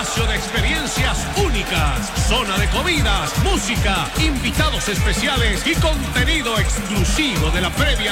espacio de experiencias únicas, zona de comidas, música, invitados especiales y contenido exclusivo de la previa